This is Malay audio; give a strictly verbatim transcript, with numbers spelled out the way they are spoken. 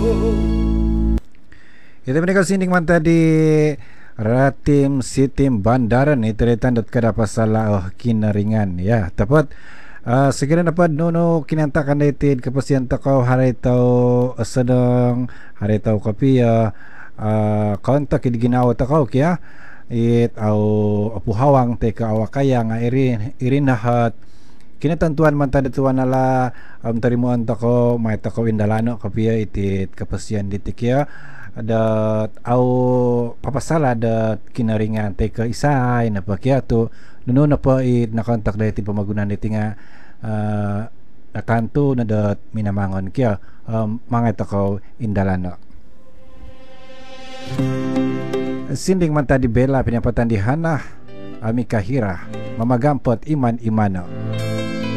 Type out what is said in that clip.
Itu mereka sinding man tadi Ratim Sitim Bandaran itu retan dot kada pasal oh kinaringan ya tepat uh, sekiranya dapat nono kinantakan dated kepastian takau hari tau sedang hari tau kopi ya uh, kontak ginawa takau kya it au apu hawang te ka awakaya nga irin irin nahat kinatantuan man tadi tuan ala um, tarimuan takau may takau indalano kopi ya itit kepastian ditik ya ada au papasala ada kinaringan teka isay na pakya to nuno na pa it nakontak dahil pamagunan dito nga uh, nakanto na dat minamangon kya um, mga takaw indalano sinding man tadi bela pinapatan di hana ami kahira mamagampot iman imano